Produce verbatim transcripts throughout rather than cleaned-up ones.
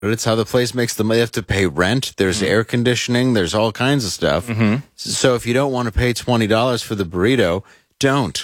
It's how the place makes the money. You have to pay rent. There's mm-hmm. air conditioning. There's all kinds of stuff. Mm-hmm. So if you don't want to pay twenty dollars for the burrito, don't.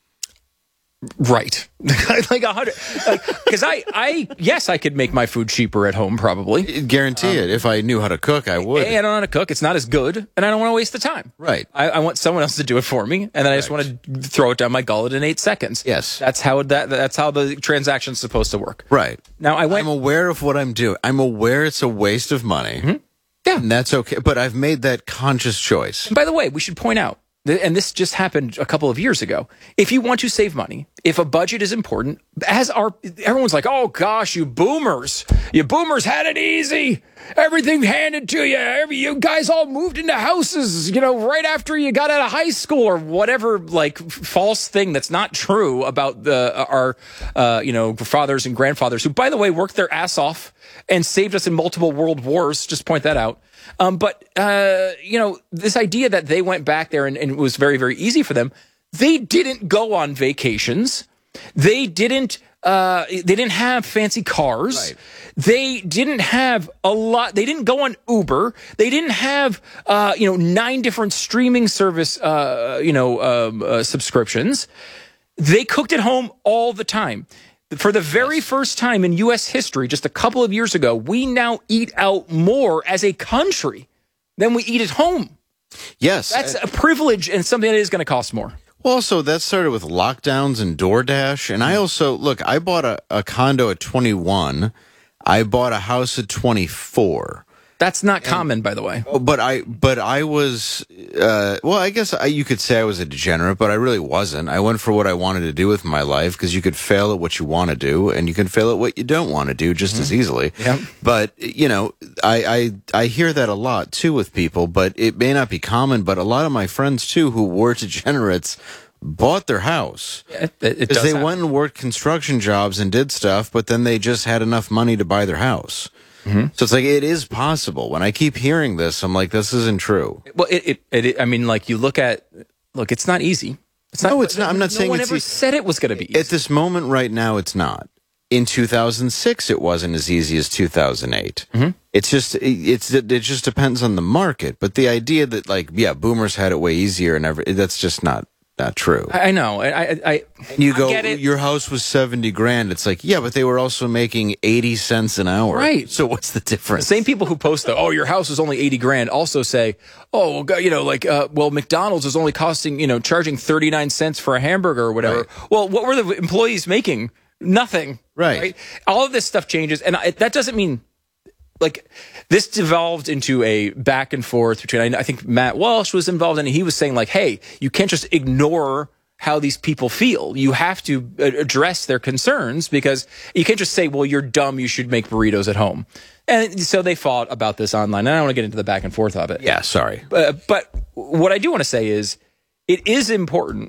Right. like a hundred. Because like, I, I, yes, I could make my food cheaper at home, probably. Guarantee um, it. If I knew how to cook, I would. A, I don't know how to cook. It's not as good, and I don't want to waste the time. Right. I, I want someone else to do it for me, and then I just right. want to throw it down my gullet in eight seconds. Yes. That's how that. That's how the transaction's supposed to work. Right. Now, I went. I'm aware of what I'm doing. I'm aware it's a waste of money. Mm-hmm. Yeah. And that's okay. But I've made that conscious choice. And by the way, we should point out, and this just happened a couple of years ago. If you want to save money, if a budget is important, as our everyone's like, oh gosh, you boomers, you boomers had it easy. Everything handed to you. Every, you guys all moved into houses, you know, right after you got out of high school or whatever, like false thing that's not true about the our, uh, you know, fathers and grandfathers who, by the way, worked their ass off and saved us in multiple world wars. Just point that out. Um, but, uh, you know, this idea that they went back there and, and it was very, very easy for them. They didn't go on vacations. They didn't, uh, they didn't have fancy cars. Right. They didn't have a lot. They didn't go on Uber. They didn't have, uh, you know, nine different streaming service, uh, you know, um, uh, subscriptions. They cooked at home all the time. For the very first time in U S history, just a couple of years ago, we now eat out more as a country than we eat at home. Yes. That's a privilege and something that is going to cost more. Well, also, that started with lockdowns and DoorDash. And I also, look, I bought a, a condo at twenty-one. I bought a house at twenty-four. That's not common, and, by the way. But I, but I was, uh, well, I guess I, you could say I was a degenerate, but I really wasn't. I went for what I wanted to do with my life because you could fail at what you want to do, and you can fail at what you don't want to do just mm-hmm. as easily. Yep. But you know, I, I I hear that a lot too with people, but it may not be common. But a lot of my friends too, who were degenerates, bought their house because yeah, it, it they happen. went and worked construction jobs and did stuff, but then they just had enough money to buy their house. Mm-hmm. So it's like, it is possible. When I keep hearing this, I'm like, this isn't true. Well, it, it, it I mean, like, you look at, look, it's not easy. It's not, no, it's not. I'm not no saying one it's ever e- said it was going to be easy. At this moment right now, it's not. In two thousand six, it wasn't as easy as two thousand eight. Mm-hmm. It's just, it, it's, it just depends on the market. But the idea that, like, yeah, boomers had it way easier and every, that's just not. Not true. I know. I, I, I you go. I get it. Your house was seventy grand. It's like, yeah, but they were also making eighty cents an hour. Right. So what's the difference? The same people who post the, oh, your house is only eighty grand, also say, oh, well, you know, like, uh, well, McDonald's is only costing, you know, charging thirty-nine cents for a hamburger or whatever. Right. Well, what were the employees making? Nothing. Right. right? All of this stuff changes, and I, that doesn't mean. Like, this devolved into a back and forth between, I think Matt Walsh was involved in it. He was saying, like, hey, you can't just ignore how these people feel. You have to address their concerns because you can't just say, well, you're dumb, you should make burritos at home. And so they fought about this online. And I don't want to get into the back and forth of it. Yeah, sorry. But, but what I do want to say is it is important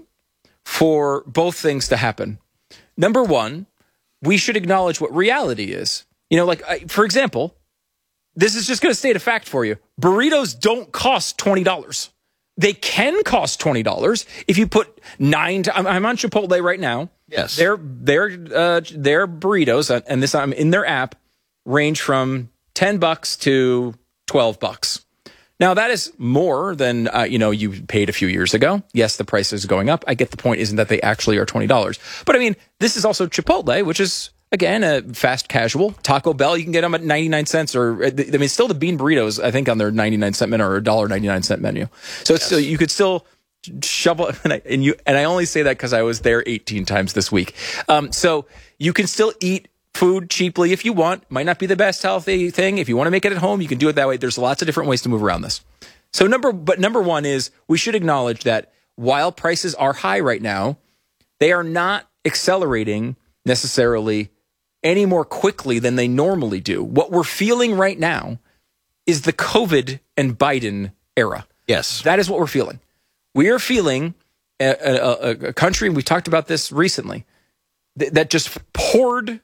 for both things to happen. Number one, we should acknowledge what reality is. You know, like, I, for example, this is just going to state a fact for you. Burritos don't cost twenty dollars. They can cost twenty dollars if you put nine. To, I'm, I'm on Chipotle right now. Yes. Their their uh, their burritos, and this I'm in their app, range from ten bucks to twelve bucks. Now that is more than uh, you know you paid a few years ago. Yes, the price is going up. I get the point. Isn't that they actually are twenty dollars? But I mean, this is also Chipotle, which is. Again, a fast casual. Taco Bell, you can get them at ninety-nine cents, or I mean, still the bean burritos, I think, on their ninety-nine cent menu or one dollar ninety-nine cent menu. So it's yes. still, you could still shovel, and I, and you, and I only say that because I was there eighteen times this week. Um, so you can still eat food cheaply if you want. Might not be the best healthy thing. If you want to make it at home, you can do it that way. There's lots of different ways to move around this. So number, but number one is we should acknowledge that while prices are high right now, they are not accelerating necessarily any more quickly than they normally do. What we're feeling right now is the COVID and Biden era. Yes. That is what we're feeling. We are feeling a, a, a country, and we talked about this recently, th- that just poured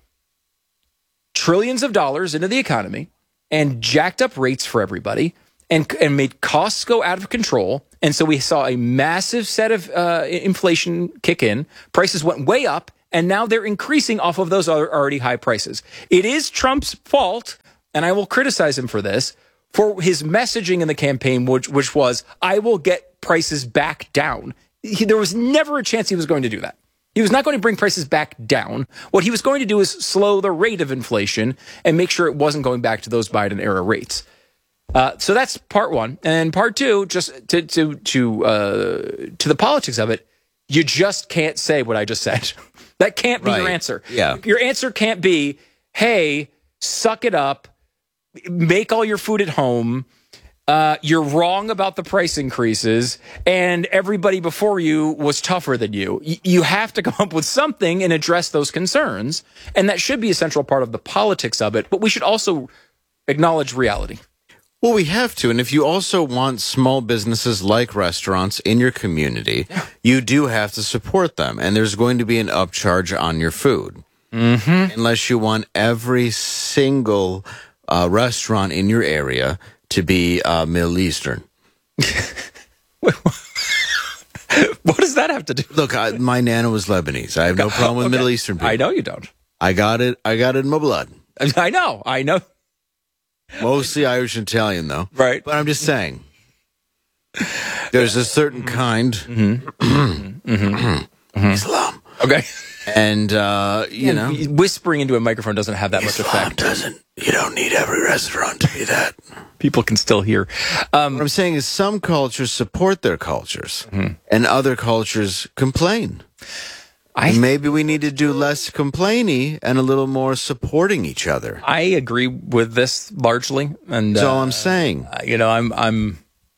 trillions of dollars into the economy and jacked up rates for everybody and, and made costs go out of control. And so we saw a massive set of uh, inflation kick in. Prices went way up. and now they're increasing off of those other already high prices. It is Trump's fault, and I will criticize him for this, for his messaging in the campaign, which, which was, I will get prices back down. He, there was never a chance he was going to do that. He was not going to bring prices back down. What he was going to do is slow the rate of inflation and make sure it wasn't going back to those Biden-era rates. Uh, so that's part one. And part two, just to to to uh, to the politics of it, you just can't say what I just said. That can't be right. your answer. Yeah. Your answer can't be, hey, suck it up, make all your food at home. Uh, you're wrong about the price increases, and everybody before you was tougher than you. Y- you have to come up with something and address those concerns, and that should be a central part of the politics of it, but we should also acknowledge reality. Well, we have to, and if you also want small businesses like restaurants in your community, yeah. you do have to support them, and there's going to be an upcharge on your food. Mm-hmm. Unless you want every single uh, restaurant in your area to be uh, Middle Eastern. What does that have to do? Look, I, my nana was Lebanese. I have no problem with okay. Middle Eastern people. I know you don't. I got it. I got it in my blood. I know. I know. Mostly Irish and Italian, though. Right. But I'm just saying, there's a certain kind mm-hmm. Mm-hmm. Islam. Okay. And, uh, you and know. Whispering into a microphone doesn't have that Islam much effect. doesn't. You don't need every restaurant to be that. People can still hear. Um, what I'm saying is some cultures support their cultures, mm-hmm. and other cultures complain. I and maybe we need to do less complaining and a little more supporting each other. I agree with this largely. And That's uh, all I'm saying. You know, I'm, I'm,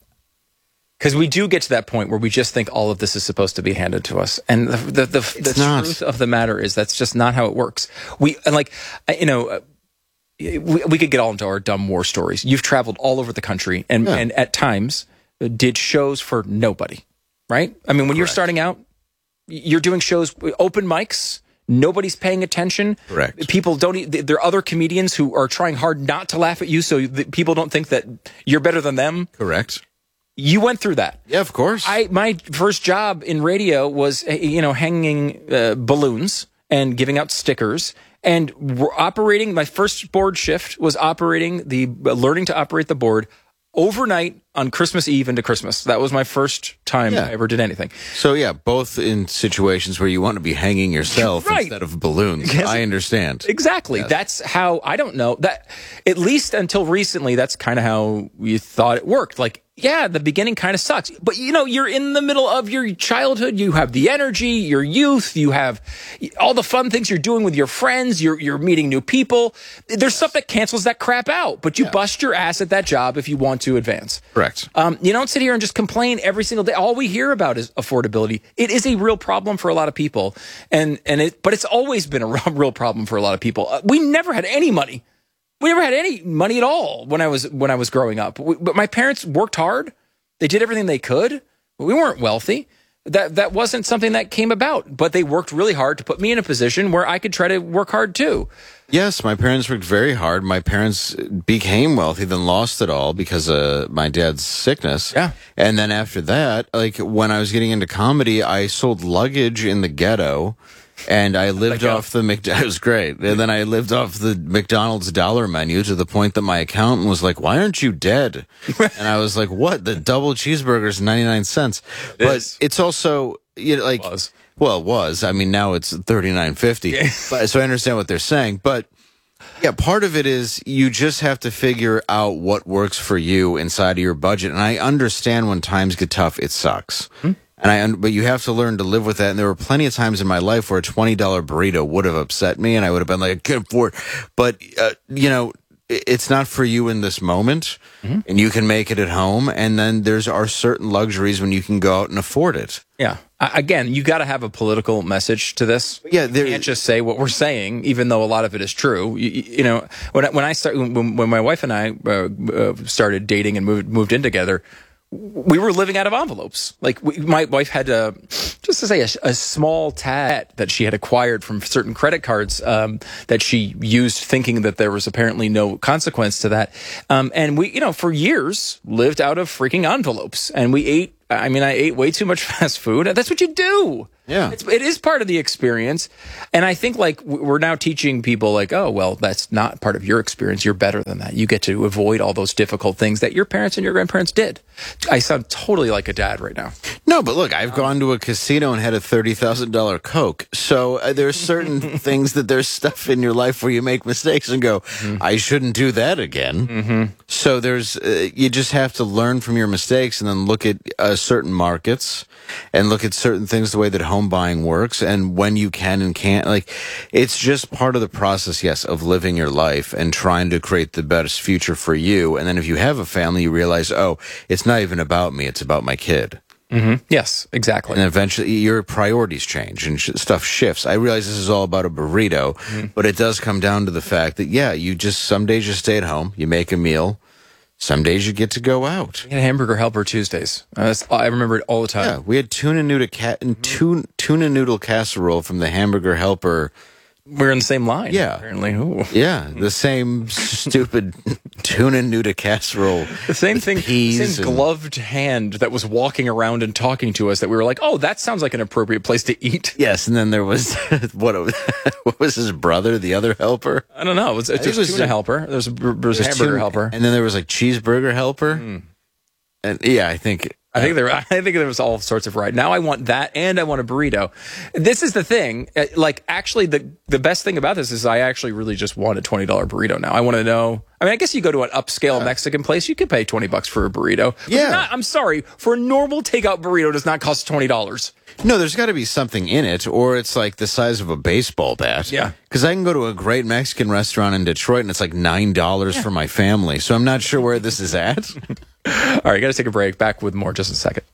because we do get to that point where we just think all of this is supposed to be handed to us, and the the, the, the truth of the matter is that's just not how it works. We and like you know, we, we could get all into our dumb war stories. You've traveled all over the country, and yeah. and at times did shows for nobody, right? I mean, when Correct. You're starting out, you're doing shows, open mics. Nobody's paying attention. Correct. People don't. There are other comedians who are trying hard not to laugh at you, so that people don't think that you're better than them. Correct. You went through that. Yeah, of course. I my first job in radio was, you know, hanging uh, balloons and giving out stickers, and we're operating. My first board shift was operating the uh, learning to operate the board overnight on Christmas Eve into Christmas. That was my first time yeah. I ever did anything. So yeah, both in situations where you want to be hanging yourself right. instead of balloons. Yes. I understand. Exactly. Yes. That's how, I don't know, that at least until recently, that's kind of how you thought it worked. Like, yeah, the beginning kind of sucks, but you know, you're in the middle of your childhood. You have the energy, your youth, you have all the fun things you're doing with your friends. You're, you're meeting new people. There's stuff that cancels that crap out, but you yeah. bust your ass at that job if you want to advance. Correct. Um, you don't sit here and just complain every single day. All we hear about is affordability. It is a real problem for a lot of people, and and it, but it's always been a real problem for a lot of people. Uh, we never had any money. We never had any money at all when I was when I was growing up. We, but my parents worked hard. They did everything they could. But we weren't wealthy. That that wasn't something that came about. But they worked really hard to put me in a position where I could try to work hard too. Yes, my parents worked very hard. My parents became wealthy, then lost it all because of my dad's sickness. Yeah. And then after that, like when I was getting into comedy, I sold luggage in the ghetto. And I lived off the McDonald's. It was great. And then I lived off the McDonald's dollar menu to the point that my accountant was like, "Why aren't you dead?" And I was like, "What? The double cheeseburger's ninety-nine cents." It but is. It's also, you know, like, it was. well, it was. I mean, now it's thirty-nine fifty. Yeah. But so I understand what they're saying. But yeah, part of it is you just have to figure out what works for you inside of your budget. And I understand when times get tough, it sucks. Hmm? And I, but you have to learn to live with that. And there were plenty of times in my life where a twenty dollar burrito would have upset me, and I would have been like, I can't afford. But uh, you know, it's not for you in this moment, mm-hmm. and you can make it at home. And then there's are certain luxuries when you can go out and afford it. Yeah. Again, you got to have a political message to this. Yeah, there, you can't just say what we're saying, even though a lot of it is true. You, you know, when I, when I start, when, when my wife and I uh, uh, started dating and moved moved in together, we were living out of envelopes. Like we, my wife had a, just to say a, a small tab that she had acquired from certain credit cards um, that she used, thinking that there was apparently no consequence to that. Um, and we, you know, for years lived out of freaking envelopes, and we ate. I mean, I ate way too much fast food. That's what you do. Yeah. It's, it is part of the experience. And I think like we're now teaching people like, oh, well, that's not part of your experience. You're better than that. You get to avoid all those difficult things that your parents and your grandparents did. I sound totally like a dad right now. No, but look, I've gone to a casino and had a thirty thousand dollars Coke. So uh, there's certain things that there's stuff in your life where you make mistakes and go, mm-hmm. I shouldn't do that again. Mm-hmm. So there's, uh, you just have to learn from your mistakes and then look at uh, certain markets and look at certain things, the way that home buying works and when you can and can't. Like, it's just part of the process, yes, of living your life and trying to create the best future for you. And then if you have a family, you realize, oh, it's not even about me, it's about my kid. Mm-hmm. Yes, exactly. And eventually your priorities change and sh- stuff shifts. I realize this is all about a burrito, mm-hmm. but it does come down to the fact that, yeah, you just, some days you stay at home, you make a meal. Some days you get to go out. We had Hamburger Helper Tuesdays. Uh, that's, I remember it all the time. Yeah, we had tuna noodle, ca- tuna, tuna noodle casserole from the Hamburger Helper. We're in the same line. Yeah. Apparently. Ooh. Yeah, the same stupid tuna noodle casserole. The same thing, peas the same and... gloved hand that was walking around and talking to us that we were like, oh, that sounds like an appropriate place to eat. Yes, and then there was, what what was his brother, the other helper? I don't know. It was, it was, was tuna a, helper. There was a, there was a hamburger tuna, helper. And then there was like cheeseburger helper. Mm. And yeah, I think... I think there, I think there was all sorts of variety. Now I want that, and I want a burrito. This is the thing. Like, actually, the the best thing about this is I actually really just want a twenty dollar burrito now. I want to know. I mean, I guess you go to an upscale yeah. Mexican place, you could pay twenty bucks for a burrito. But yeah. Not, I'm sorry, for a normal takeout burrito does not cost twenty dollars. No, there's got to be something in it, or it's like the size of a baseball bat. Yeah. Because I can go to a great Mexican restaurant in Detroit, and it's like nine dollars yeah. for my family. So I'm not sure where this is at. All right, got to take a break. Back with more just in a second.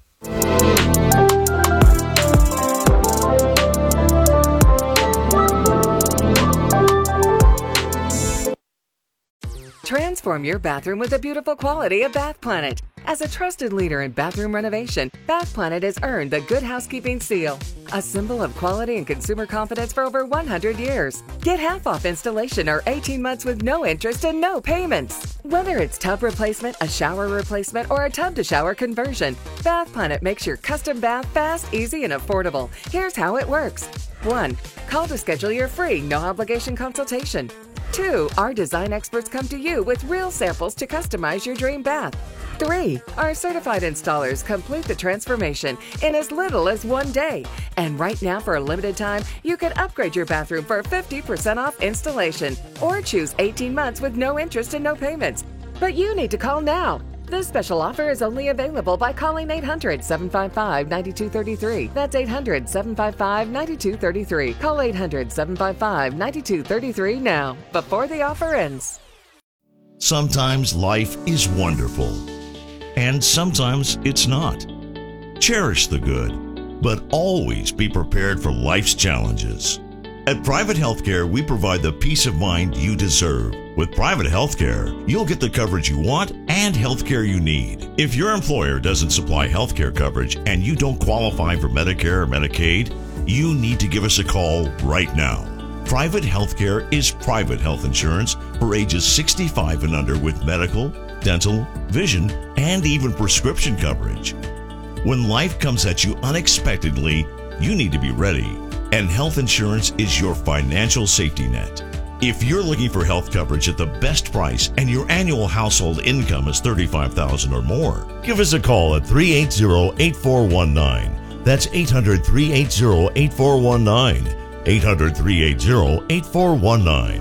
Transform your bathroom with the beautiful quality of Bath Planet. As a trusted leader in bathroom renovation, Bath Planet has earned the Good Housekeeping seal, a symbol of quality and consumer confidence for over one hundred years. Get half off installation or eighteen months with no interest and no payments. Whether it's tub replacement, a shower replacement, or a tub-to-shower conversion, Bath Planet makes your custom bath fast, easy, and affordable. Here's how it works. one. Call to schedule your free, no-obligation consultation. two. Our design experts come to you with real samples to customize your dream bath. three. Our certified installers complete the transformation in as little as one day. And right now, for a limited time, you can upgrade your bathroom for fifty percent off installation or choose eighteen months with no interest and no payments. But you need to call now. This special offer is only available by calling eight hundred, seven five five, nine two three three. That's eight hundred, seven five five, nine two three three. Call eight hundred, seven five five, nine two three three now, before the offer ends. Sometimes life is wonderful, and sometimes it's not. Cherish the good, but always be prepared for life's challenges. At Private Healthcare, we provide the peace of mind you deserve. With Private Healthcare, you'll get the coverage you want and healthcare you need. If your employer doesn't supply healthcare coverage and you don't qualify for Medicare or Medicaid, you need to give us a call right now. Private Healthcare is private health insurance for ages sixty-five and under with medical, dental, vision, and even prescription coverage. When life comes at you unexpectedly, you need to be ready. And health insurance is your financial safety net. If you're looking for health coverage at the best price and your annual household income is thirty-five thousand dollars or more, give us a call at three eight zero, eight four one nine. That's eight hundred, three eight zero, eight four one nine. eight hundred, three eight zero, eight four one nine.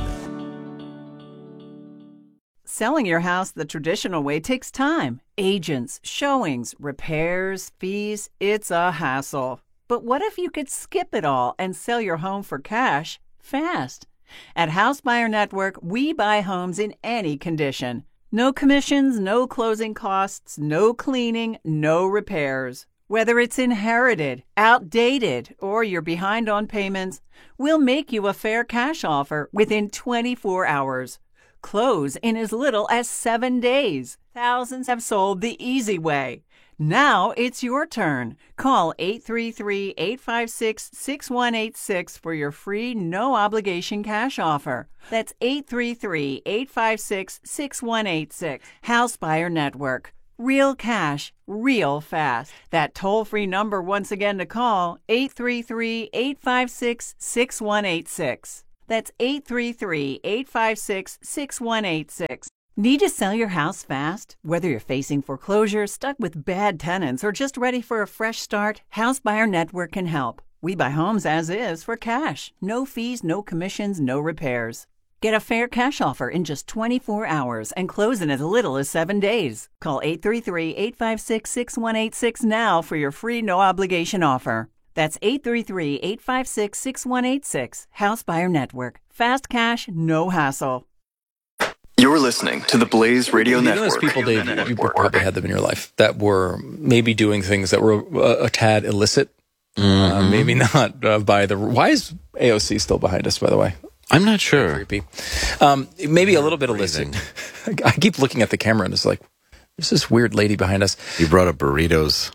Selling your house the traditional way takes time. Agents, showings, repairs, fees. It's a hassle. But what if you could skip it all and sell your home for cash fast? At House Buyer Network, we buy homes in any condition. No commissions, no closing costs, no cleaning, no repairs. Whether it's inherited, outdated, or you're behind on payments, we'll make you a fair cash offer within twenty-four hours. Close in as little as seven days. Thousands have sold the easy way. Now it's your turn. Call eight three three, eight five six, six one eight six for your free no-obligation cash offer. That's eight three three, eight five six, six one eight six. House Buyer Network. Real cash, real fast. That toll-free number once again to call, eight three three, eight five six, six one eight six. That's eight three three, eight five six, six one eight six. Need to sell your house fast? Whether you're facing foreclosure, stuck with bad tenants, or just ready for a fresh start, House Buyer Network can help. We buy homes as is for cash. No fees, no commissions, no repairs. Get a fair cash offer in just twenty-four hours and close in as little as seven days. Call eight three three, eight five six, six one eight six now for your free no-obligation offer. That's eight three three, eight five six, six one eight six. House Buyer Network. Fast cash, no hassle. You're listening to the Blaze Radio you Network. know those people, Dave, you probably had them in your life that were maybe doing things that were a, a tad illicit. Mm-hmm. Uh, maybe not uh, by the... Why is A O C still behind us, by the way? I'm not sure. Creepy. Um, maybe a little bit illicit. I keep looking at the camera and it's like, there's this weird lady behind us. You brought up burritos.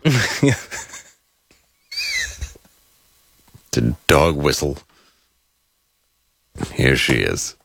To dog whistle. Here she is.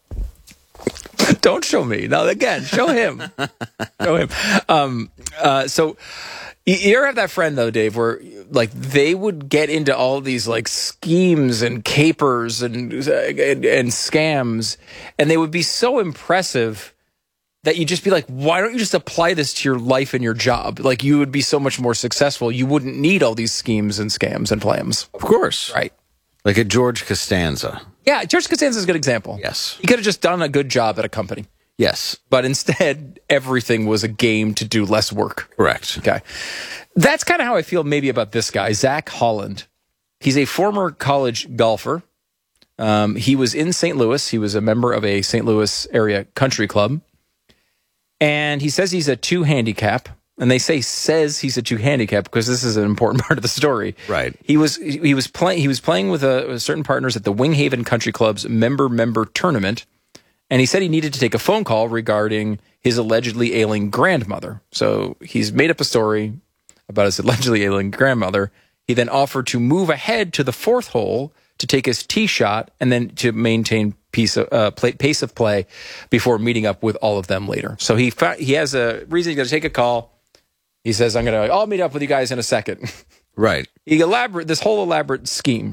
Don't show me. No, again, show him. Show him. Um, uh, so you, you ever have that friend, though, Dave, where like they would get into all these like schemes and capers and, and, and scams, and they would be so impressive that you'd just be like, why don't you just apply this to your life and your job? Like, you would be so much more successful. You wouldn't need all these schemes and scams and plans. Of course. Right. Like a George Costanza. Yeah, George Costanza is a good example. Yes. He could have just done a good job at a company. Yes. But instead, everything was a game to do less work. Correct. Okay. That's kind of how I feel maybe about this guy, Zach Holland. He's a former college golfer. Um, he was in Saint Louis. He was a member of a Saint Louis area country club. And he says he's a two handicap. And they say says he's a two handicap because this is an important part of the story. Right. He was he was playing he was playing with a, certain partners at the Winghaven Country Club's member member tournament, and he said he needed to take a phone call regarding his allegedly ailing grandmother. So he's made up a story about his allegedly ailing grandmother. He then offered to move ahead to the fourth hole to take his tee shot and then to maintain piece of, uh, play, pace of play before meeting up with all of them later. So he fa- he has a reason he's going to take a call. He says, I'm going to, I'll meet up with you guys in a second. Right. He elaborate this whole elaborate scheme.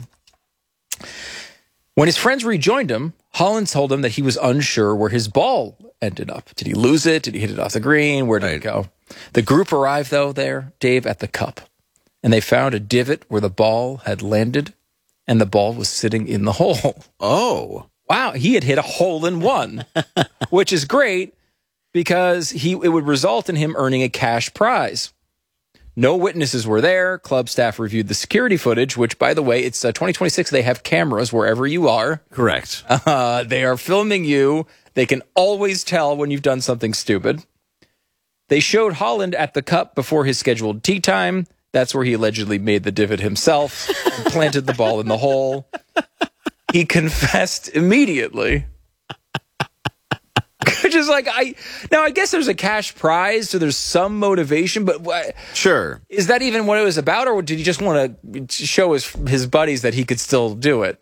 When his friends rejoined him, Holland told him that he was unsure where his ball ended up. Did he lose it? Did he hit it off the green? Where did right. it go? The group arrived, though, there, Dave, at the cup. And they found a divot where the ball had landed, and the ball was sitting in the hole. Oh. Wow, he had hit a hole in one, which is great. Because he it would result in him earning a cash prize. No witnesses were there. Club staff reviewed the security footage, which, by the way, it's uh, twenty twenty-six. They have cameras wherever you are. Correct. Uh, they are filming you. They can always tell when you've done something stupid. They showed Holland at the cup before his scheduled tee time. That's where he allegedly made the divot himself and planted the ball in the hole. He confessed immediately. Which is like, I now I guess there's a cash prize, so there's some motivation, but what, sure, is that even what it was about, or did he just want to show his his buddies that he could still do it?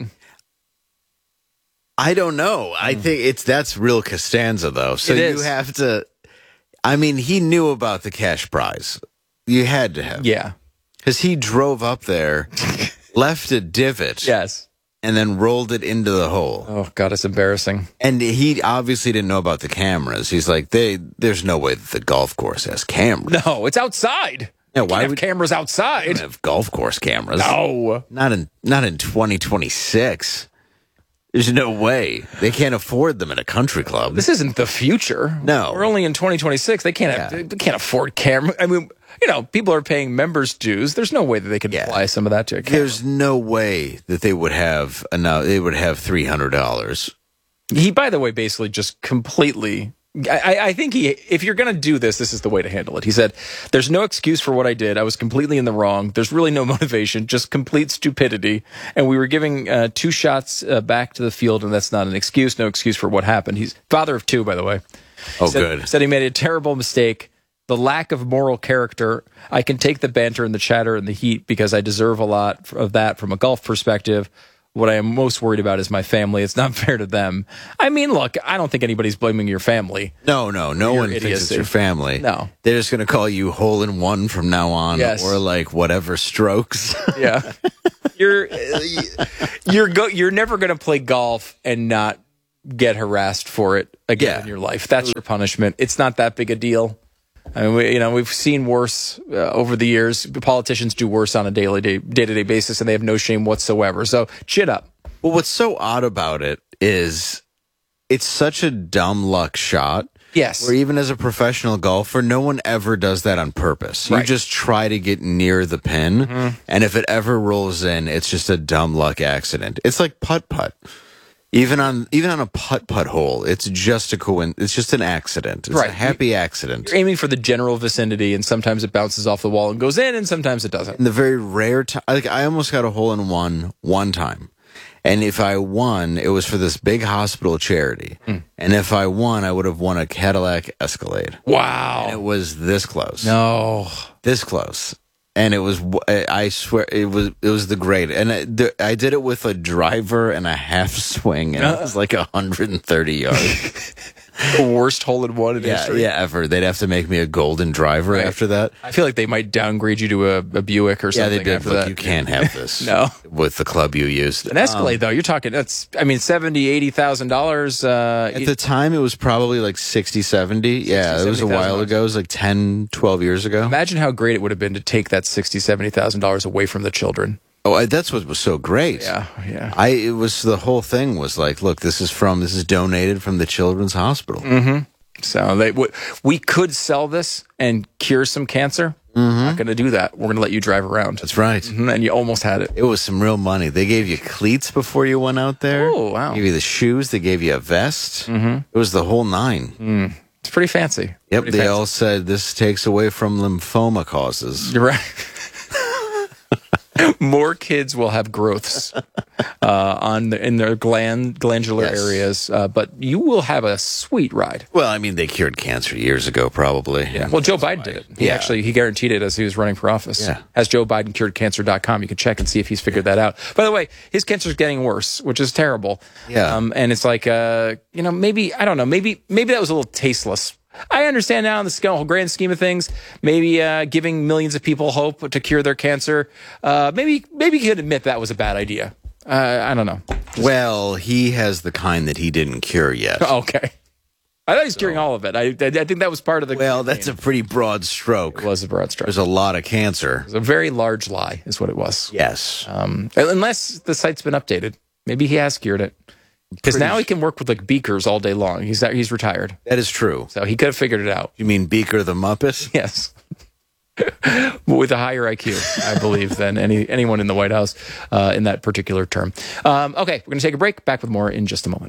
I don't know. I think it's that's real Costanza though. So you have to. I mean, he knew about the cash prize. You had to have, yeah, because he drove up there, left a divot, yes. And then rolled it into the hole. Oh, God, it's embarrassing. And he obviously didn't know about the cameras. He's like, they, there's no way that the golf course has cameras. No, it's outside. Yeah, why have would cameras outside? They don't have golf course cameras? No, not in not in twenty twenty-six. There's no way. They can't afford them at a country club. This isn't the future. No, we're only in twenty twenty-six. They can't have, yeah. they can't afford camera. I mean, you know, people are paying members' dues. There's no way that they could yeah. apply some of that to a camera. There's no way that they would have enough. They would have three hundred dollars. He, by the way, basically just completely. I, I think he. If you're going to do this, this is the way to handle it. He said, "There's no excuse for what I did. I was completely in the wrong. There's really no motivation, just complete stupidity. And we were giving uh, two shots uh, back to the field, and that's not an excuse. No excuse for what happened." He's father of two, by the way. Oh, said, good. Said he made a terrible mistake. The lack of moral character. I can take the banter and the chatter and the heat because I deserve a lot of that from a golf perspective. What I am most worried about is my family. It's not fair to them. I mean, look, I don't think anybody's blaming your family. No, no, no Your one thinks it's idiocy. your family. No. They're just going to call you hole in one from now on, Yes. or like whatever strokes. Yeah, you're you're go, you're never going to play golf and not get harassed for it again Yeah. in your life. That's your punishment. It's not that big a deal. I mean, we, you know, we've seen worse uh, over the years. Politicians do worse on a daily, day, day-to-day basis, and they have no shame whatsoever. So, chin up. Well, what's so odd about it is it's such a dumb luck shot. Yes. Where even as a professional golfer, no one ever does that on purpose. You Right. just try to get near the pin, Mm-hmm. and if it ever rolls in, it's just a dumb luck accident. It's like putt-putt. Even on even on a putt-putt hole, it's just a coin. It's just an accident. It's Right. a happy accident. You're aiming for the general vicinity, and sometimes it bounces off the wall and goes in, and sometimes it doesn't. In the very rare time, like I almost got a hole in one one time, and if I won, it was for this big hospital charity. Hmm. And if I won, I would have won a Cadillac Escalade. Wow. And it was this close. No. This close. And it was, I swear, it was it was the great. And I, the, I did it with a driver and a half swing, and it was like one hundred thirty yards. The worst hole in one in yeah, history. yeah, ever. They'd have to make me a golden driver Right. after that. I feel like they might downgrade you to a, a Buick or Yeah, something they did. after Look, that. you can't have this. No. With the club you used. An Escalade, though, you're talking, that's, I mean, seventy thousand, eighty thousand dollars. Uh, At the time, it was probably like sixty, seventy. Yeah, it was a seventy thousand while dollars. ago. It was like ten, twelve years ago. Imagine how great it would have been to take that sixty thousand, seventy thousand dollars away from the children. Oh, I, that's what was so great. Yeah, yeah. I it was the whole thing was like, look, this is from this is donated from the Children's Hospital. Mm-hmm. So they w- we could sell this and cure some cancer. Mm-hmm. Not going to do that. We're going to let you drive around. That's right. Mhm, and you almost had it. It was some real money. They gave you cleats before you went out there. Oh, wow. They gave you the shoes. They gave you a vest. Mm-hmm. It was the whole nine. Mm. It's pretty fancy. Yep. Pretty They fancy. all said this takes away from lymphoma causes. You're right. More kids will have growths uh, on the, in their gland glandular Yes. areas, uh, but you will have a sweet ride. Well, I mean, they cured cancer years ago, probably. Yeah. Well, Joe Biden did it. He Yeah. actually he guaranteed it as he was running for office. Yeah. Has Joe Biden cured cancer dot com. You can check and see if he's figured that out. By the way, his cancer is getting worse, which is terrible. Yeah. Um, and it's like, uh, you know, maybe I don't know. Maybe maybe that was a little tasteless. I understand now in the scale, grand scheme of things, maybe uh, giving millions of people hope to cure their cancer. Uh, maybe maybe he could admit that was a bad idea. Uh, I don't know. Well, he has the kind that he didn't cure yet. Okay. I thought he's curing all of it. I, I I think that was part of the. Well, that's a pretty broad stroke. It was a broad stroke. There's a lot of cancer. It was a very large lie, is what it was. Yes. Um, unless the site's been updated, maybe he has cured it. Because Pretty now he can work with like beakers all day long. He's he's retired, That is true. so he could have figured it out. You mean Beaker the Muppet? Yes, but with a higher I Q, I believe, than any anyone in the White House uh, in that particular term. Um, okay, we're going to take a break. Back with more in just a moment.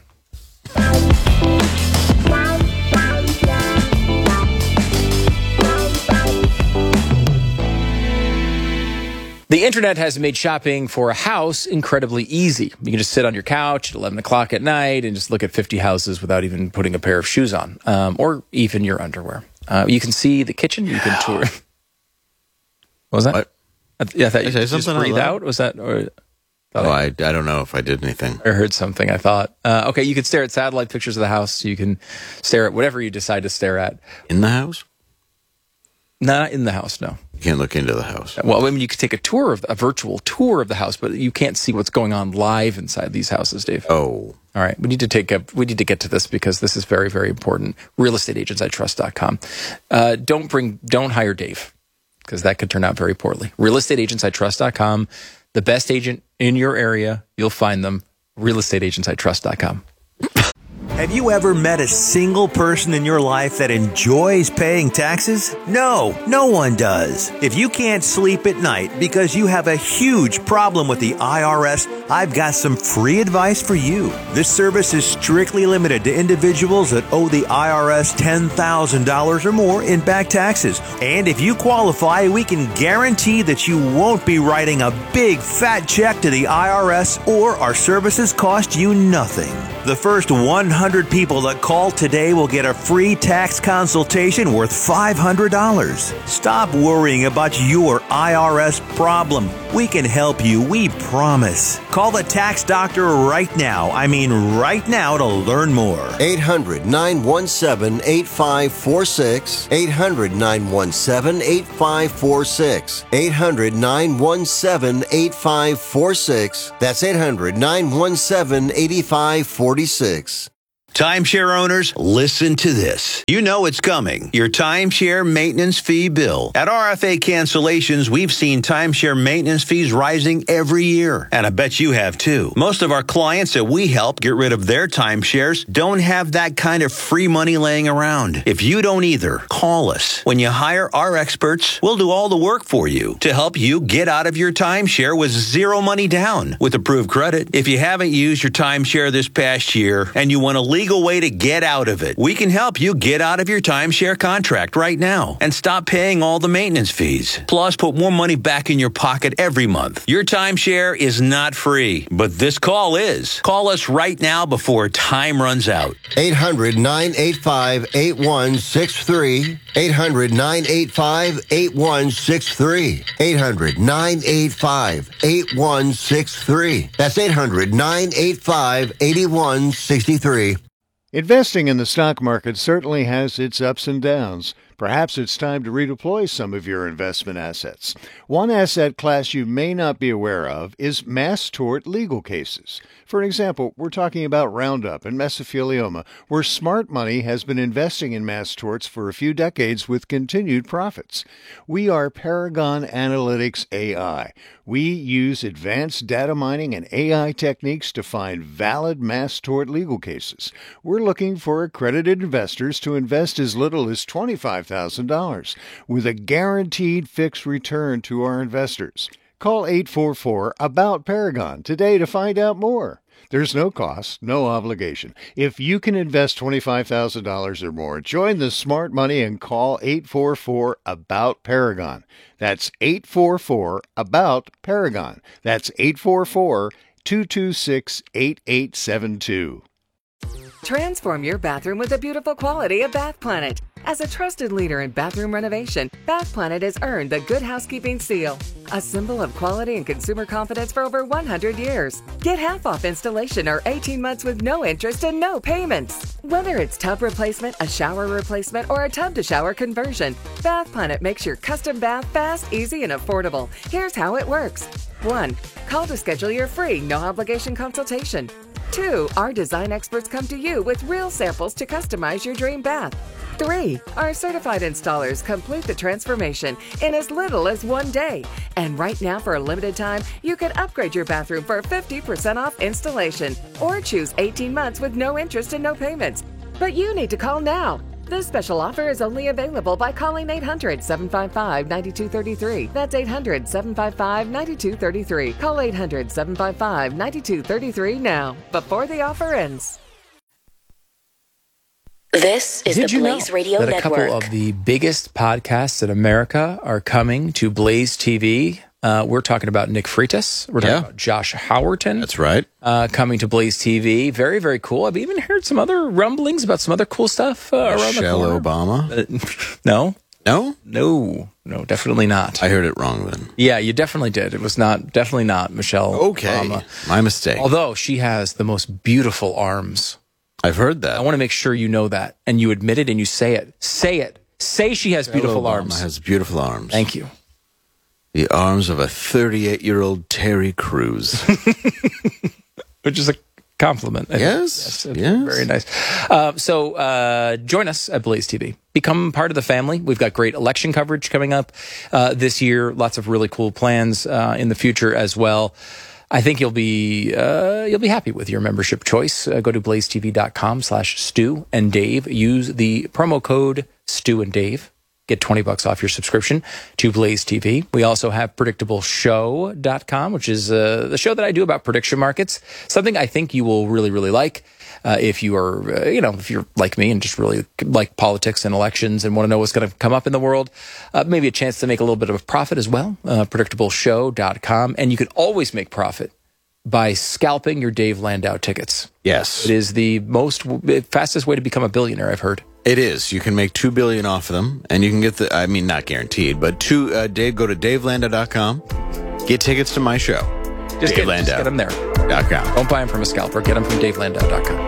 The internet has made shopping for a house incredibly easy. You can just sit on your couch at eleven o'clock at night and just look at fifty houses without even putting a pair of shoes on, um, or even your underwear. Uh, you can see the kitchen. You can tour. What was that? What? I, th- yeah, I thought Did I you say just something out breathe loud? out. Was that? Or, Oh, I, I don't know if I did anything. I heard something. I thought. Uh, okay, you can stare at satellite pictures of the house. You can stare at whatever you decide to stare at. In the house? Not in the house, no. You can't look into the house. Well, I mean, you could take a tour of a virtual tour of the house, but you can't see what's going on live inside these houses, Dave. Oh. All right, we need to take a, we need to get to this because this is very, very important. real estate agents I trust dot com. Uh, don't bring, don't hire Dave because that could turn out very poorly. real estate agents I trust dot com, the best agent in your area. You'll find them. real estate agents I trust dot com. Have you ever met a single person in your life that enjoys paying taxes? No, no one does. If you can't sleep at night because you have a huge problem with the I R S, I've got some free advice for you. This service is strictly limited to individuals that owe the I R S ten thousand dollars or more in back taxes. And if you qualify, we can guarantee that you won't be writing a big fat check to the I R S or our services cost you nothing. The first one hundred people that call today will get a free tax consultation worth five hundred dollars. Stop worrying about your I R S problem. We can help you, we promise. Call the tax doctor right now. I mean right now to learn more. eight hundred, nine one seven, eight five four six. eight hundred, nine one seven, eight five four six. eight hundred, nine one seven, eight five four six. That's eight hundred, nine one seven, eight five four six. Timeshare owners, listen to this. You know it's coming. Your timeshare maintenance fee bill. At R F A Cancellations, we've seen timeshare maintenance fees rising every year. And I bet you have too. Most of our clients that we help get rid of their timeshares don't have that kind of free money laying around. If you don't either, call us. When you hire our experts, we'll do all the work for you to help you get out of your timeshare with zero money down with approved credit. If you haven't used your timeshare this past year and you want to leave legal way to get out of it. We can help you get out of your timeshare contract right now and stop paying all the maintenance fees. Plus, put more money back in your pocket every month. Your timeshare is not free, but this call is. Call us right now before time runs out. eight hundred, nine eight five, eight one six three. eight hundred, nine eight five, eight one six three. eight hundred, nine eight five, eight one six three. That's eight hundred, nine eight five, eight one six three. Investing in the stock market certainly has its ups and downs. Perhaps it's time to redeploy some of your investment assets. One asset class you may not be aware of is mass tort legal cases. For example, we're talking about Roundup and mesothelioma, where smart money has been investing in mass torts for a few decades with continued profits. We are Paragon Analytics A I. We use advanced data mining and A I techniques to find valid mass tort legal cases. We're looking for accredited investors to invest as little as twenty-five thousand dollars with a guaranteed fixed return to our investors. Call eight four four, ABOUT Paragon today to find out more. There's no cost, no obligation. If you can invest twenty-five thousand dollars or more, join the smart money and call eight four four, ABOUT Paragon. That's eight four four, ABOUT Paragon. That's eight four four, two two six, eight eight seven two. Transform your bathroom with the beautiful quality of Bath Planet. As a trusted leader in bathroom renovation, Bath Planet has earned the Good Housekeeping seal, a symbol of quality and consumer confidence for over one hundred years. Get half off installation or eighteen months with no interest and no payments. Whether it's tub replacement, a shower replacement, or a tub-to-shower conversion, Bath Planet makes your custom bath fast, easy, and affordable. Here's how it works. one. Call to schedule your free, no-obligation consultation. two. Our design experts come to you with real samples to customize your dream bath. three. Our certified installers complete the transformation in as little as one day. And right now, for a limited time, you can upgrade your bathroom for fifty percent off installation or choose eighteen months with no interest and no payments. But you need to call now. This special offer is only available by calling eight hundred, seven five five, nine two three three. That's eight hundred, seven five five, nine two three three. Call eight hundred, seven five five, nine two three three now, before the offer ends. This is Did the you Blaze know Radio that a Network. couple of the biggest podcasts in America are coming to Blaze T V? Uh, we're talking about Nick Freitas. We're talking Yeah. about Josh Howerton. That's right. Uh, coming to Blaze T V. Very, very cool. I've even heard some other rumblings about some other cool stuff uh, around the Michelle corner. Obama. Uh, no, No? no, no, definitely not. I heard it wrong then. Yeah, you definitely did. It was not, definitely not Michelle Okay. Obama. My mistake. Although she has the most beautiful arms. I've heard that. I want to make sure you know that, and you admit it, and you say it. Say it. Say she has beautiful Obama arms. has beautiful arms. Thank you. The arms of a thirty-eight-year-old Terry Crews. Which is a compliment. I think. Yes, it's yes. Very nice. Uh, so uh, join us at Blaze T V. Become part of the family. We've got great election coverage coming up uh, this year. Lots of really cool plans uh, in the future as well. I think you'll be uh, you'll be happy with your membership choice. Uh, go to blazetv.com slash Stu and Dave. Use the promo code Stu and Dave. Get twenty bucks off your subscription to Blaze T V. We also have predictable show dot com, which is uh, the show that I do about prediction markets. Something I think you will really, really like. Uh, if you are, uh, you know, if you're like me and just really like politics and elections and want to know what's going to come up in the world, uh, maybe a chance to make a little bit of a profit as well. Uh, predictable show dot com. And you can always make profit by scalping your Dave Landau tickets. Yes. It is the most fastest way to become a billionaire, I've heard. It is. You can make two billion dollars off of them, and you can get the, I mean, not guaranteed, but two, uh, Dave, go to dave landau dot com, get tickets to my show. Just, Dave get, just get them there. Dot com. Don't buy them from a scalper. Get them from dave landau dot com.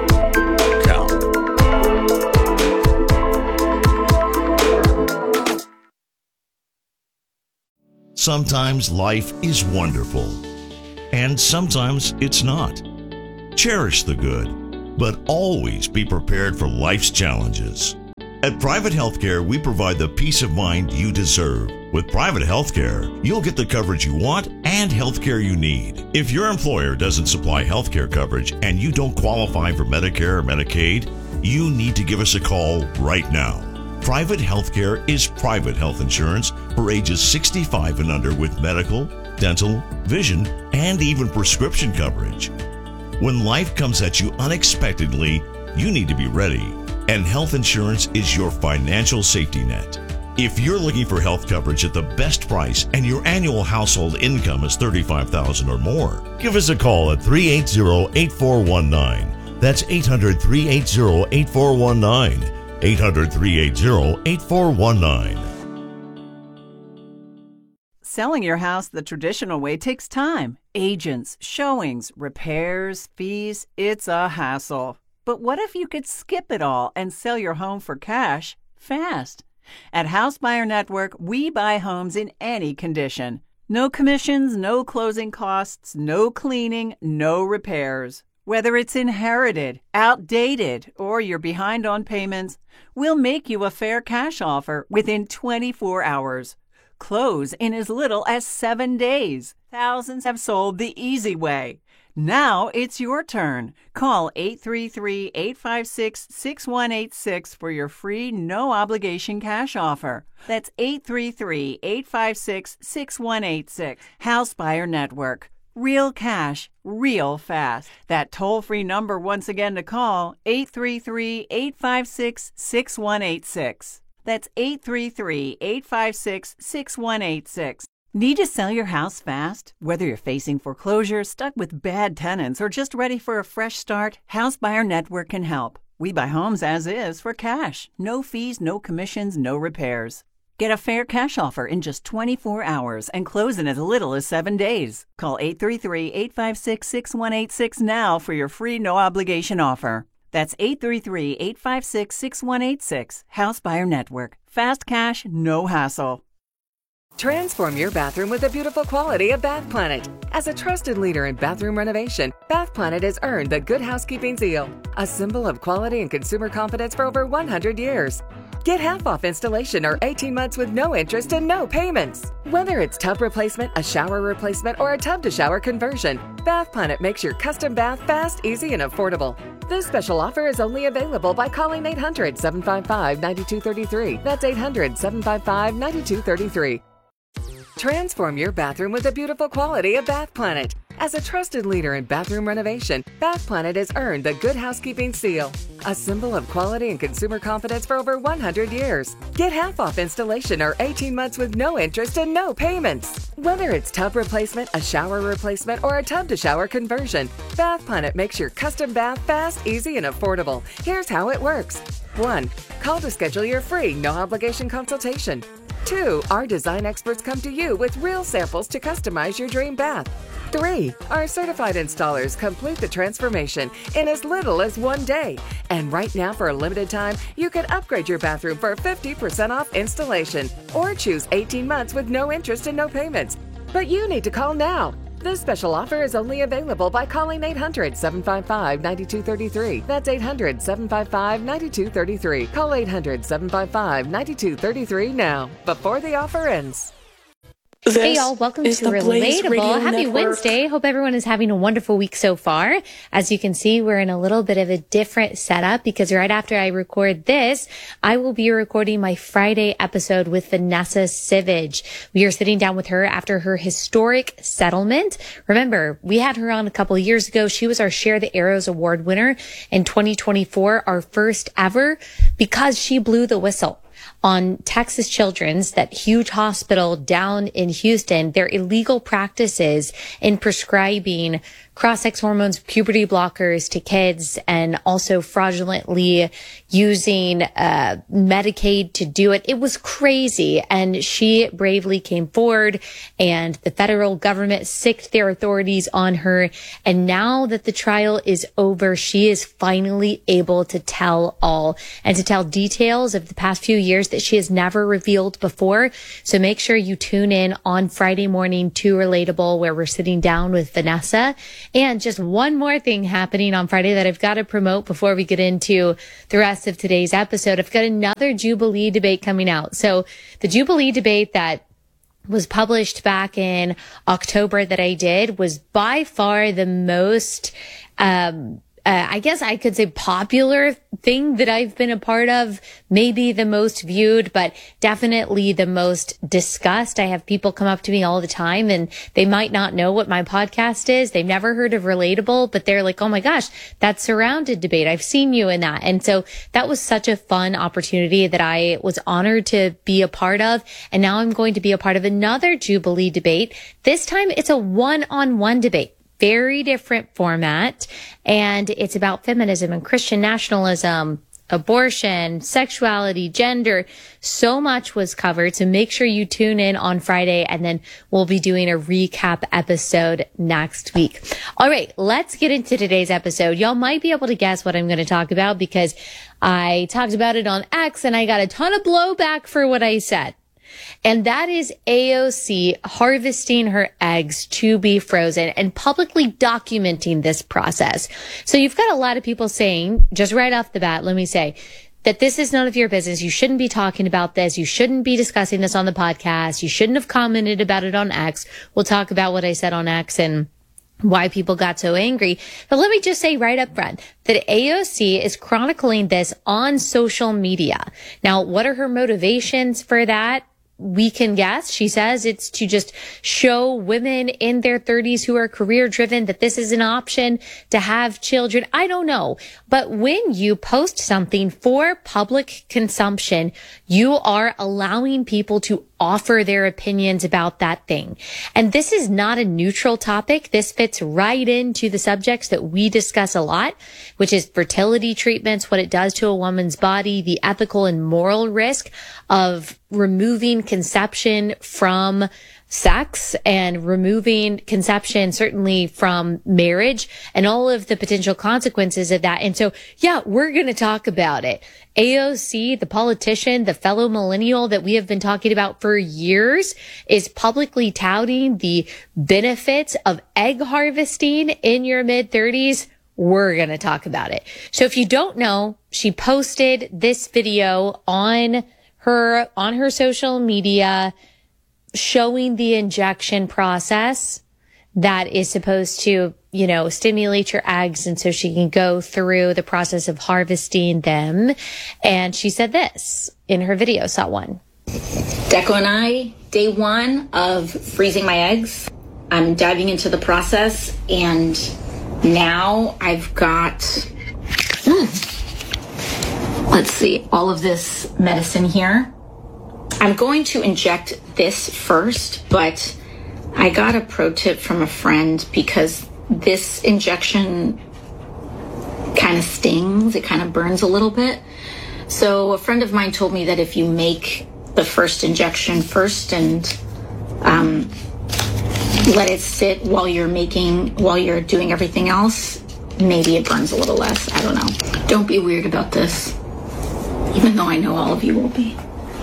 Sometimes life is wonderful, and sometimes it's not. Cherish the good, but always be prepared for life's challenges. At Private Healthcare, we provide the peace of mind you deserve. With Private Healthcare, you'll get the coverage you want and healthcare you need. If your employer doesn't supply healthcare coverage and you don't qualify for Medicare or Medicaid, you need to give us a call right now. Private Healthcare is private health insurance for ages sixty-five and under with medical, dental, vision, and even prescription coverage. When life comes at you unexpectedly, you need to be ready, and health insurance is your financial safety net. If you're looking for health coverage at the best price and your annual household income is thirty-five thousand dollars or more, give us a call at three eight zero, eight four one nine. That's eight hundred, three eight zero, eight four one nine. eight hundred, three eight zero, eight four one nine. Selling your house the traditional way takes time. Agents, showings, repairs, fees, it's a hassle. But what if you could skip it all and sell your home for cash fast? At House Buyer Network, we buy homes in any condition. No commissions, no closing costs, no cleaning, no repairs. Whether it's inherited, outdated, or you're behind on payments, we'll make you a fair cash offer within twenty-four hours. Close in as little as seven days. Thousands have sold the easy way. Now it's your turn. Call eight three three, eight five six, six one eight six for your free no-obligation cash offer. That's eight three three, eight five six, six one eight six. House Buyer Network. Real cash, real fast. That toll-free number once again to call, eight three three, eight five six, six one eight six. That's eight three three, eight five six, six one eight six. Need to sell your house fast? Whether you're facing foreclosure, stuck with bad tenants, or just ready for a fresh start, House Buyer Network can help. We buy homes as is for cash. No fees, no commissions, no repairs. Get a fair cash offer in just twenty-four hours and close in as little as seven days. Call eight three three, eight five six, six one eight six now for your free no-obligation offer. That's eight three three, eight five six, six one eight six. House Buyer Network. Fast cash, no hassle. Transform your bathroom with the beautiful quality of Bath Planet. As a trusted leader in bathroom renovation, Bath Planet has earned the Good Housekeeping seal, a symbol of quality and consumer confidence for over one hundred years. Get half off installation or eighteen months with no interest and no payments. Whether it's tub replacement, a shower replacement, or a tub-to-shower conversion, Bath Planet makes your custom bath fast, easy, and affordable. This special offer is only available by calling eight hundred, seven five five, nine two three three. That's eight hundred, seven five five, nine two three three. Transform your bathroom with the beautiful quality of Bath Planet. As a trusted leader in bathroom renovation, Bath Planet has earned the Good Housekeeping seal, a symbol of quality and consumer confidence for over one hundred years. Get half off installation or eighteen months with no interest and no payments. Whether it's tub replacement, a shower replacement, or a tub-to-shower conversion, Bath Planet makes your custom bath fast, easy, and affordable. Here's how it works. one. Call to schedule your free no-obligation consultation. two. Our design experts come to you with real samples to customize your dream bath. three. Our certified installers complete the transformation in as little as one day. And right now, for a limited time, you can upgrade your bathroom for fifty percent off installation or choose eighteen months with no interest and no payments. But you need to call now. This special offer is only available by calling eight hundred, seven five five, nine two three three. That's eight hundred, seven five five, nine two three three. Call eight hundred, seven five five, nine two three three now, before the offer ends. This hey y'all, welcome to Relatable. Happy Network. Wednesday. Hope everyone is having a wonderful week so far. As you can see, we're in a little bit of a different setup because right after I record this, I will be recording my Friday episode with Vanessa Sivage. We are sitting down with her after her historic settlement. Remember, we had her on a couple of years ago. She was our Share the Arrows Award winner in twenty twenty-four, our first ever, because she blew the whistle. on Texas Children's, that huge hospital down in Houston, their illegal practices in prescribing cross-sex hormones, puberty blockers to kids, and also fraudulently using uh Medicaid to do it. It was crazy. And she bravely came forward, and the federal government sicked their authorities on her. And now that the trial is over, she is finally able to tell all and to tell details of the past few years that she has never revealed before. So make sure you tune in on Friday morning to Relatable, where we're sitting down with Vanessa. And just one more thing happening on Friday that I've got to promote before we get into the rest of today's episode. I've got another Jubilee debate coming out. So the Jubilee debate that was published back in October that I did was by far the most, um, Uh, I guess I could say popular thing that I've been a part of, maybe the most viewed, but definitely the most discussed. I have people come up to me all the time, and they might not know what my podcast is. They've never heard of Relatable, but they're like, oh my gosh, that Surrounded debate. I've seen you in that. And so that was such a fun opportunity that I was honored to be a part of. And now I'm going to be a part of another Jubilee debate. This time it's a one-on-one debate. Very different format, and it's about feminism and Christian nationalism, abortion, sexuality, gender. So much was covered. So make sure you tune in on Friday, and then we'll be doing a recap episode next week. All right, let's get into today's episode. Y'all might be able to guess what I'm going to talk about because I talked about it on X and I got a ton of blowback for what I said. And that is A O C harvesting her eggs to be frozen and publicly documenting this process. So you've got a lot of people saying, just right off the bat, let me say, that this is none of your business. You shouldn't be talking about this. You shouldn't be discussing this on the podcast. You shouldn't have commented about it on X. We'll talk about what I said on X and why people got so angry. But let me just say right up front that A O C is chronicling this on social media. Now, what are her motivations for that? We can guess. She says it's to just show women in their thirties who are career driven that this is an option to have children. I don't know. But when you post something for public consumption, you are allowing people to offer their opinions about that thing. And this is not a neutral topic. This fits right into the subjects that we discuss a lot, which is fertility treatments, what it does to a woman's body, the ethical and moral risk of removing conception from sex and removing conception certainly from marriage and all of the potential consequences of that. And so, yeah, we're going to talk about it. A O C, the politician, the fellow millennial that we have been talking about for years, is publicly touting the benefits of egg harvesting in your mid thirties. We're going to talk about it. So if you don't know, she posted this video on her, on her social media, showing the injection process that is supposed to, you know, stimulate your eggs. And so she can go through the process of harvesting them. And she said this in her video. Saw one. Deco and I, day one of freezing my eggs. I'm diving into the process, and now I've got, mm, let's see, all of this medicine here. I'm going to inject this first, but I got a pro tip from a friend because this injection kind of stings. It kind of burns a little bit. So a friend of mine told me that if you make the first injection first and um, let it sit while you're making, while you're doing everything else, maybe it burns a little less. I don't know. Don't be weird about this, even though I know all of you will be.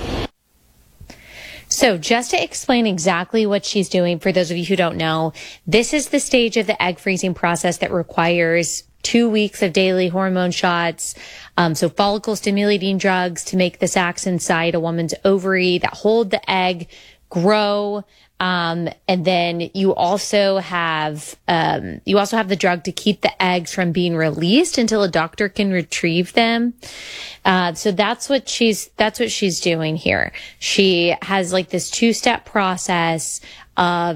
So just to explain exactly what she's doing, for those of you who don't know, this is the stage of the egg freezing process that requires two weeks of daily hormone shots, um, so follicle stimulating drugs to make the sacs inside a woman's ovary that hold the egg grow. Um, and then you also have, um, you also have the drug to keep the eggs from being released until a doctor can retrieve them. Uh, so that's what she's, that's what she's doing here. She has like this two-step process of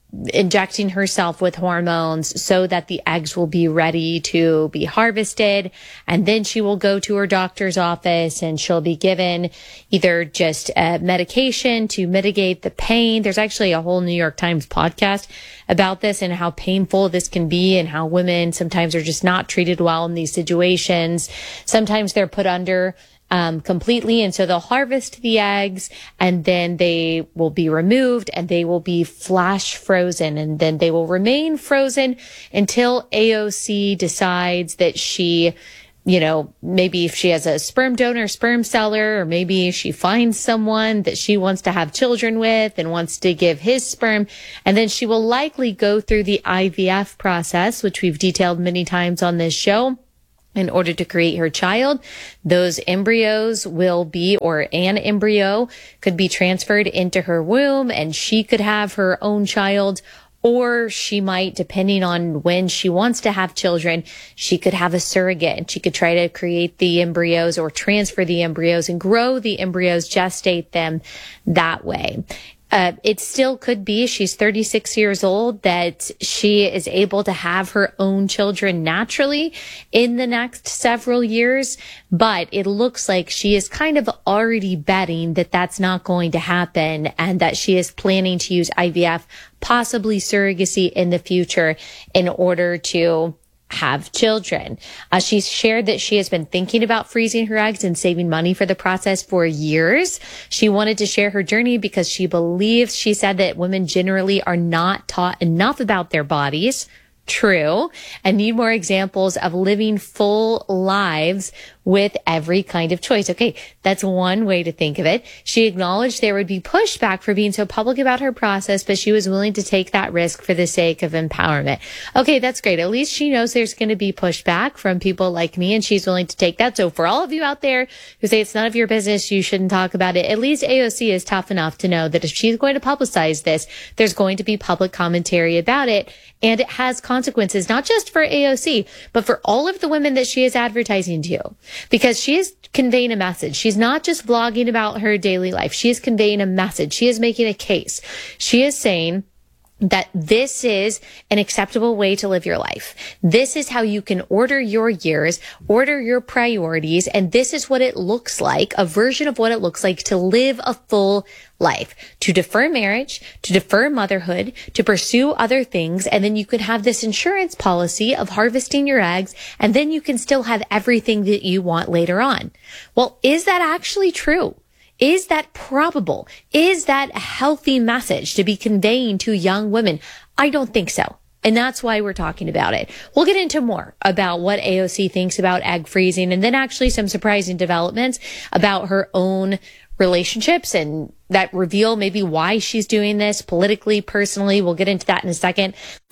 injecting herself with hormones so that the eggs will be ready to be harvested. And then she will go to her doctor's office and she'll be given either just a medication to mitigate the pain. There's actually a whole New York Times podcast about this and how painful this can be and how women sometimes are just not treated well in these situations. Sometimes they're put under Um, completely. And so they'll harvest the eggs and then they will be removed and they will be flash frozen, and then they will remain frozen until A O C decides that she, you know, maybe if she has a sperm donor, sperm seller, or maybe she finds someone that she wants to have children with and wants to give his sperm. And then she will likely go through the I V F process, which we've detailed many times on this show, in order to create her child. Those embryos will be, or an embryo could be transferred into her womb and she could have her own child, or she might, depending on when she wants to have children, she could have a surrogate and she could try to create the embryos or transfer the embryos and grow the embryos, gestate them that way. Uh, it still could be, she's thirty-six years old, that she is able to have her own children naturally in the next several years. But it looks like she is kind of already betting that that's not going to happen and that she is planning to use I V F, possibly surrogacy in the future, in order to have children. Uh, she's shared that she has been thinking about freezing her eggs and saving money for the process for years. She wanted to share her journey because she believes, she said, that women generally are not taught enough about their bodies. True. And need more examples of living full lives with every kind of choice. Okay, that's one way to think of it. She acknowledged there would be pushback for being so public about her process, but she was willing to take that risk for the sake of empowerment. Okay, that's great. At least she knows there's going to be pushback from people like me, and she's willing to take that. So for all of you out there who say it's none of your business, you shouldn't talk about it, at least A O C is tough enough to know that if she's going to publicize this, there's going to be public commentary about it, and it has consequences, not just for A O C, but for all of the women that she is advertising to. Because she is conveying a message. She's not just blogging about her daily life. She is conveying a message. She is making a case. She is saying that this is an acceptable way to live your life. This is how you can order your years, order your priorities, and this is what it looks like, a version of what it looks like to live a full life, to defer marriage, to defer motherhood, to pursue other things, and then you could have this insurance policy of harvesting your eggs, and then you can still have everything that you want later on. Well, is that actually true? Is that probable? Is that a healthy message to be conveying to young women? I don't think so. And that's why we're talking about it. We'll get into more about what A O C thinks about egg freezing, and then actually some surprising developments about her own relationships and that reveal maybe why she's doing this politically, personally. We'll get into that in a second.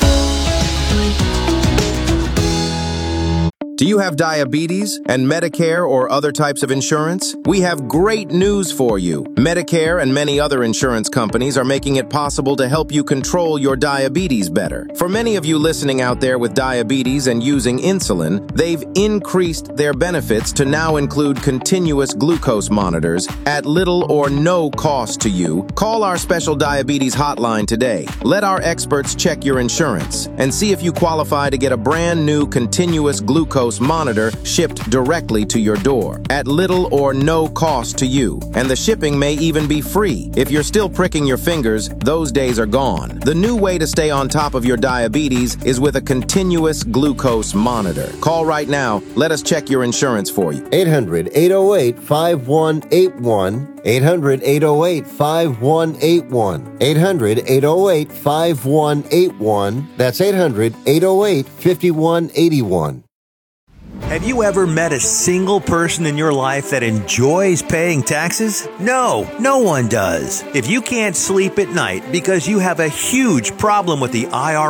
Do you have diabetes and Medicare or other types of insurance? We have great news for you. Medicare and many other insurance companies are making it possible to help you control your diabetes better. For many of you listening out there with diabetes and using insulin, they've increased their benefits to now include continuous glucose monitors at little or no cost to you. Call our special diabetes hotline today. Let our experts check your insurance and see if you qualify to get a brand new continuous glucose monitor shipped directly to your door at little or no cost to you. And the shipping may even be free. If you're still pricking your fingers, those days are gone. The new way to stay on top of your diabetes is with a continuous glucose monitor. Call right now. Let us check your insurance for you. eight hundred, eight oh eight, five one eight one. eight hundred, eight oh eight, five one eight one. eight hundred, eight oh eight, five one eight one. That's eight hundred, eight oh eight, five one eight one. Have you ever met a single person in your life that enjoys paying taxes? No, no one does. If you can't sleep at night because you have a huge problem with the I R S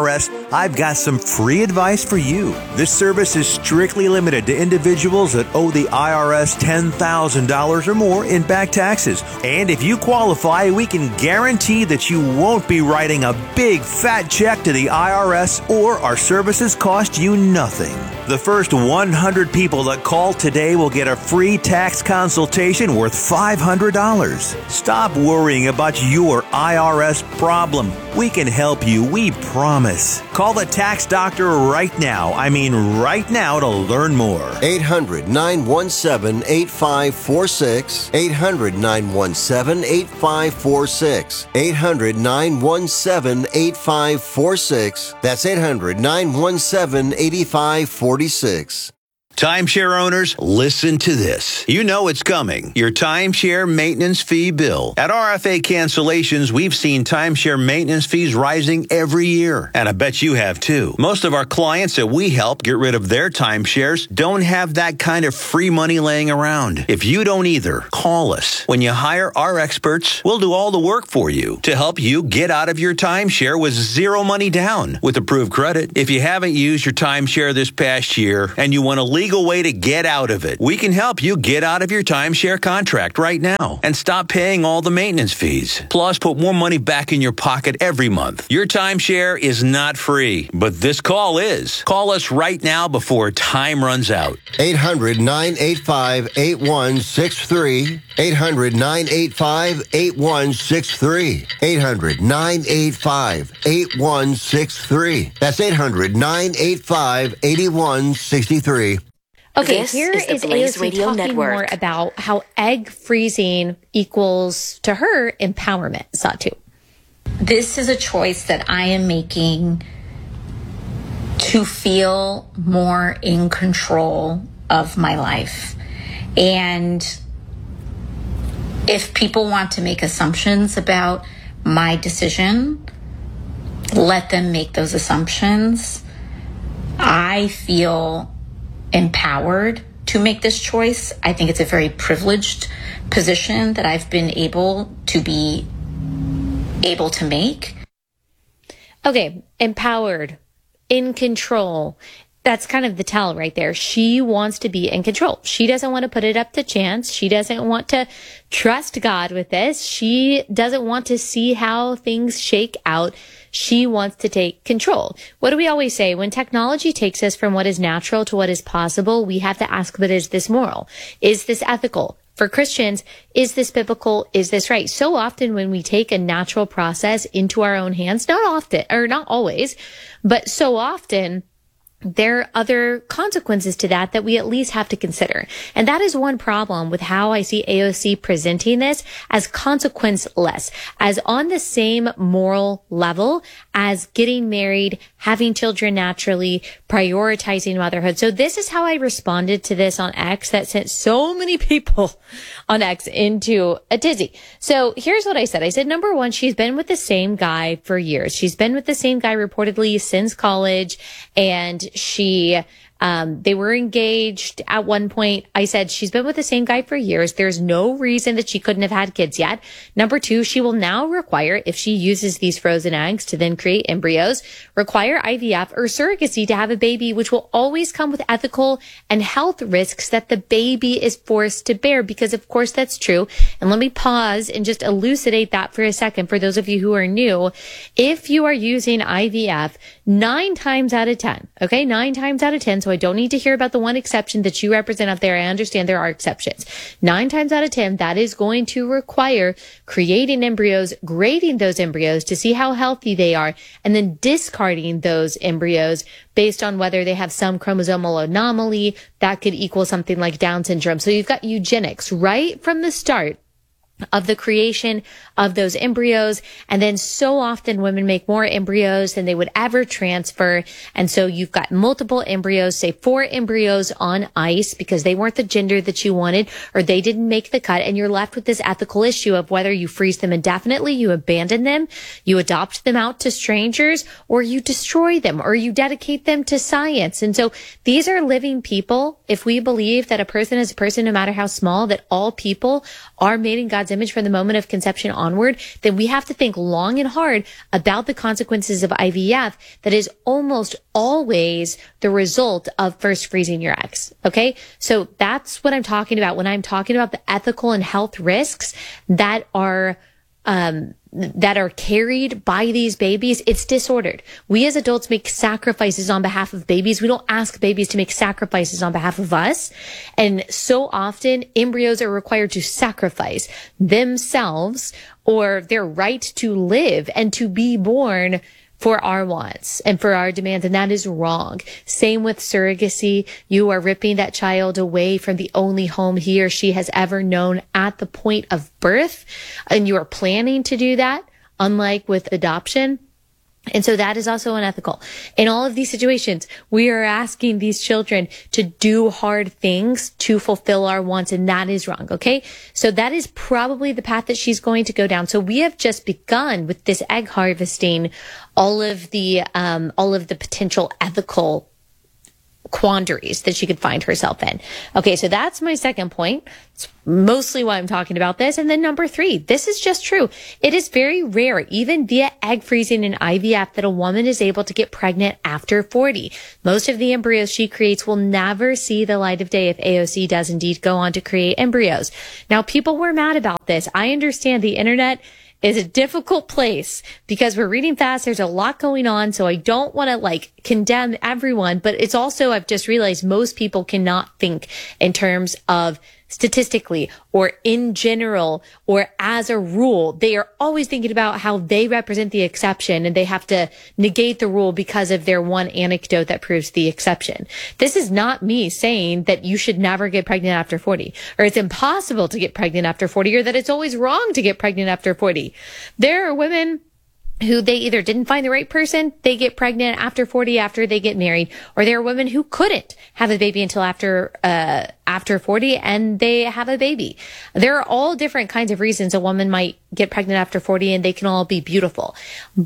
I've got some free advice for you. This service is strictly limited to individuals that owe the I R S ten thousand dollars or more in back taxes. And if you qualify, we can guarantee that you won't be writing a big fat check to the I R S, or our services cost you nothing. The first one hundred people that call today will get a free tax consultation worth five hundred dollars. Stop worrying about your I R S problem. We can help you, we promise. Call the tax doctor right now. I mean right now to learn more. eight hundred, nine one seven, eight five four six. eight hundred, nine one seven, eight five four six. eight hundred, nine one seven, eight five four six. That's eight hundred, nine one seven, eight five four six. Timeshare owners, listen to this. You know it's coming. Your timeshare maintenance fee bill. At R F A Cancellations, we've seen timeshare maintenance fees rising every year. And I bet you have too. Most of our clients that we help get rid of their timeshares don't have that kind of free money laying around. If you don't either, call us. When you hire our experts, we'll do all the work for you to help you get out of your timeshare with zero money down with approved credit. If you haven't used your timeshare this past year and you want to leave legal way to get out of it. We can help you get out of your timeshare contract right now and stop paying all the maintenance fees. Plus, put more money back in your pocket every month. Your timeshare is not free, but this call is. Call us right now before time runs out. eight hundred, nine eight five, eight one six three. eight hundred, nine eight five, eight one six three. eight hundred, nine eight five, eight one six three. That's eight hundred, nine eight five, eight one six three. Okay, This here is the is A O Blaze C Radio talking Network. more about how egg freezing equals to her empowerment. Satu. This is a choice that I am making to feel more in control of my life. And if people want to make assumptions about my decision, let them make those assumptions. I feel empowered to make this choice. I think it's a very privileged position that I've been able to be able to make. Okay, empowered, in control. That's kind of the tell right there. She wants to be in control. She doesn't want to put it up to chance. She doesn't want to trust God with this. She doesn't want to see how things shake out. She wants to take control. What do we always say? When technology takes us from what is natural to what is possible, we have to ask, but is this moral? Is this ethical? For Christians, is this biblical? Is this right? So often when we take a natural process into our own hands, not often, or not always, but so often, there are other consequences to that that we at least have to consider. And that is one problem with how I see A O C presenting this as consequenceless, as on the same moral level as getting married, having children naturally, prioritizing motherhood. So this is how I responded to this on X that sent so many people on X into a tizzy. So here's what I said. I said, number one, she's been with the same guy for years. She's been with the same guy reportedly since college, and she, um, they were engaged at one point. I said, she's been with the same guy for years. There's no reason that she couldn't have had kids yet. Number two, she will now require, if she uses these frozen eggs to then create embryos, require I V F or surrogacy to have a baby, which will always come with ethical and health risks that the baby is forced to bear, because of course that's true. And let me pause and just elucidate that for a second for those of you who are new. If you are using I V F, nine times out of ten, okay, nine times out of ten, so I don't need to hear about the one exception that you represent out there. I understand there are exceptions. Nine times out of ten, that is going to require creating embryos, grading those embryos to see how healthy they are, and then discarding those embryos based on whether they have some chromosomal anomaly that could equal something like Down syndrome. So you've got eugenics right from the start of the creation of those embryos. And then so often women make more embryos than they would ever transfer. And so you've got multiple embryos, say four embryos on ice because they weren't the gender that you wanted, or they didn't make the cut. And you're left with this ethical issue of whether you freeze them indefinitely, you abandon them, you adopt them out to strangers, or you destroy them, or you dedicate them to science. And so these are living people. If we believe that a person is a person, no matter how small, that all people are made in God's God's image from the moment of conception onward, then we have to think long and hard about the consequences of I V F that is almost always the result of first freezing your eggs. Okay. So that's what I'm talking about when I'm talking about the ethical and health risks that are, um, that are carried by these babies. It's disordered. We as adults make sacrifices on behalf of babies. We don't ask babies to make sacrifices on behalf of us. And so often embryos are required to sacrifice themselves or their right to live and to be born for our wants and for our demands. And that is wrong. Same with surrogacy. You are ripping that child away from the only home he or she has ever known at the point of birth. And you are planning to do that, unlike with adoption. And so that is also unethical. In all of these situations, we are asking these children to do hard things to fulfill our wants, and that is wrong. Okay. So that is probably the path that she's going to go down. So we have just begun with this egg harvesting, all of the, um, all of the potential ethical quandaries that she could find herself in. Okay, so that's my second point. It's mostly why I'm talking about this. And then number three, this is just true. It is very rare, even via egg freezing and I V F, that a woman is able to get pregnant after forty. Most of the embryos she creates will never see the light of day if A O C does indeed go on to create embryos. Now, people were mad about this. I understand the internet is a difficult place because we're reading fast. There's a lot going on. So I don't want to like condemn everyone, but it's also, I've just realized most people cannot think in terms of statistically or in general or as a rule. They are always thinking about how they represent the exception and they have to negate the rule because of their one anecdote that proves the exception. This is not me saying that you should never get pregnant after forty, or it's impossible to get pregnant after forty, or that it's always wrong to get pregnant after forty. There are women who they either didn't find the right person, they get pregnant after forty, after they get married, or there are women who couldn't have a baby until after, uh, after forty and they have a baby. There are all different kinds of reasons a woman might get pregnant after forty, and they can all be beautiful.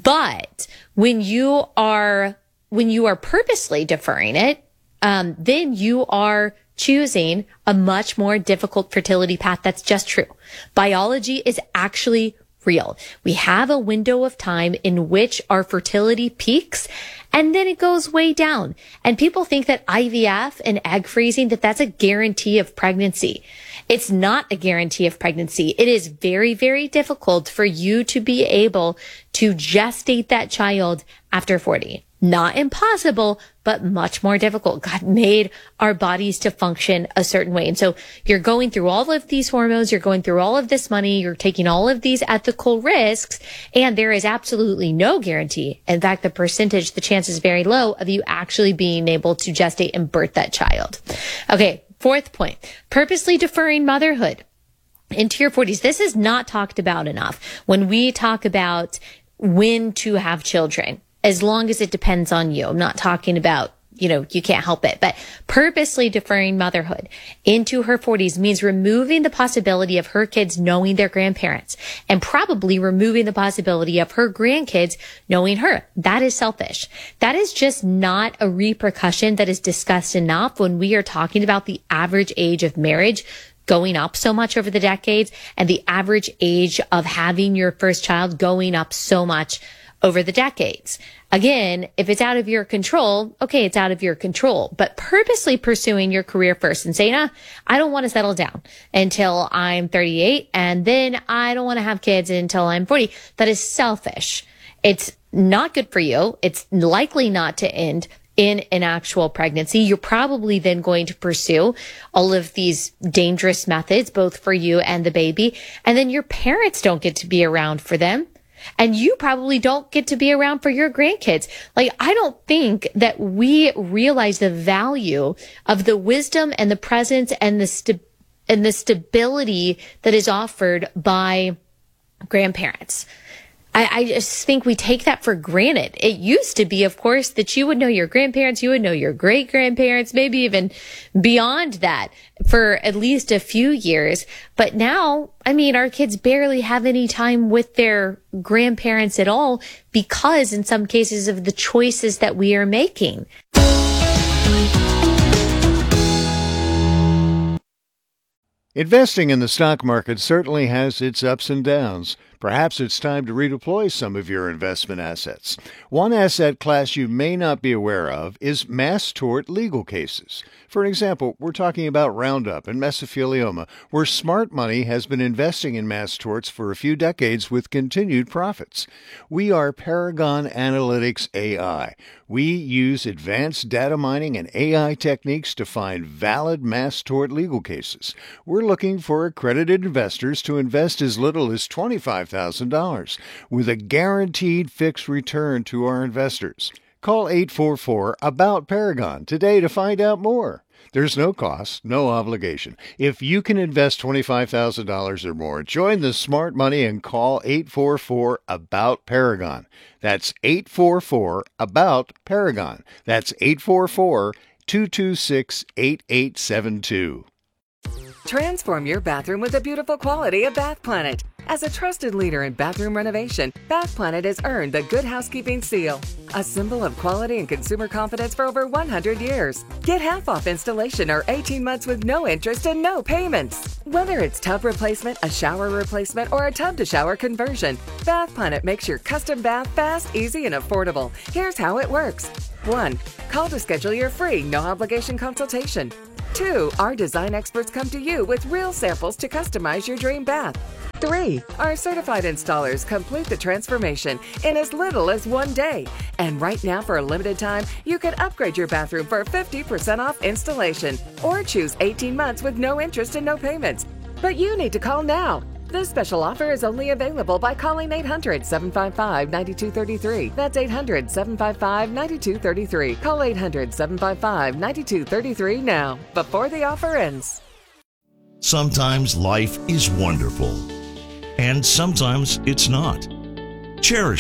But when you are, when you are purposely deferring it, um, then you are choosing a much more difficult fertility path. That's just true. Biology is actually real. We have a window of time in which our fertility peaks and then it goes way down. And people think that I V F and egg freezing, that that's a guarantee of pregnancy. It's not a guarantee of pregnancy. It is very, very difficult for you to be able to gestate that child after forty. Not impossible, but much more difficult. God made our bodies to function a certain way. And so you're going through all of these hormones, you're going through all of this money, you're taking all of these ethical risks, and there is absolutely no guarantee. In fact, the percentage, the chance is very low of you actually being able to gestate and birth that child. Okay, fourth point, purposely deferring motherhood into your forties. This is not talked about enough when we talk about when to have children. As long as it depends on you. I'm not talking about, you know, you can't help it, but purposely deferring motherhood into her forties means removing the possibility of her kids knowing their grandparents and probably removing the possibility of her grandkids knowing her. That is selfish. That is just not a repercussion that is discussed enough when we are talking about the average age of marriage going up so much over the decades and the average age of having your first child going up so much over the decades. Again, if it's out of your control, okay, it's out of your control, but purposely pursuing your career first and saying, nah, I don't want to settle down until I'm thirty-eight and then I don't want to have kids until I'm forty. That is selfish. It's not good for you. It's likely not to end in an actual pregnancy. You're probably then going to pursue all of these dangerous methods, both for you and the baby. And then your parents don't get to be around for them. And you probably don't get to be around for your grandkids. Like, I don't think that we realize the value of the wisdom and the presence and the st- and the stability that is offered by grandparents. I, I just think we take that for granted. It used to be, of course, that you would know your grandparents, you would know your great grandparents, maybe even beyond that for at least a few years. But now, I mean, our kids barely have any time with their grandparents at all because in some cases of the choices that we are making. Investing in the stock market certainly has its ups and downs. Perhaps it's time to redeploy some of your investment assets. One asset class you may not be aware of is mass tort legal cases. For example, we're talking about Roundup and mesothelioma, where smart money has been investing in mass torts for a few decades with continued profits. We are Paragon Analytics A I. We use advanced data mining and A I techniques to find valid mass tort legal cases. We're looking for accredited investors to invest as little as twenty-five thousand dollars with a guaranteed fixed return to our investors. Call eight four four, A B O U T, Paragon today to find out more. There's no cost, no obligation. If you can invest twenty-five thousand dollars or more, join the smart money and call eight four four, A B O U T, Paragon. That's eight four four, A B O U T, Paragon. That's eight four four, two two six, eight eight seven two. Transform your bathroom with the beautiful quality of Bath Planet. As a trusted leader in bathroom renovation, Bath Planet has earned the Good Housekeeping Seal, a symbol of quality and consumer confidence for over one hundred years. Get half off installation or eighteen months with no interest and no payments. Whether it's tub replacement, a shower replacement, or a tub-to-shower conversion, Bath Planet makes your custom bath fast, easy, and affordable. Here's how it works. one. Call to schedule your free, no-obligation consultation. two. Our design experts come to you with real samples to customize your dream bath. three. Our certified installers complete the transformation in as little as one day. And right now, for a limited time, you can upgrade your bathroom for fifty percent off installation or choose eighteen months with no interest and no payments. But you need to call now. This special offer is only available by calling eight hundred, seven five five, nine two three three. That's eight hundred, seven five five, nine two three three. Call eight hundred, seven five five, nine two three three now, before the offer ends. Sometimes life is wonderful, and sometimes it's not. Cherish